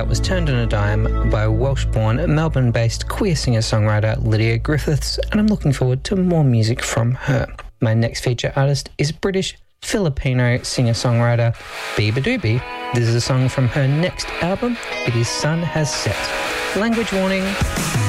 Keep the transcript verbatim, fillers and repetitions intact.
was Turned on a Dime by Welsh-born, Melbourne-based queer singer-songwriter Lydia Griffiths, and I'm looking forward to more music from her. My next feature artist is British Filipino singer-songwriter Biba Doobie. This is a song from her next album. It is Sun Has Set. Language warning.